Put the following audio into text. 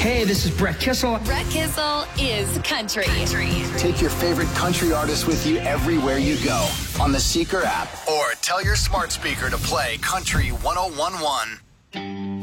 Hey, this is Brett Kissel. Brett Kissel is country. Take your favorite country artist with you everywhere you go on the Seeker app, or tell your smart speaker to play Country 101.1.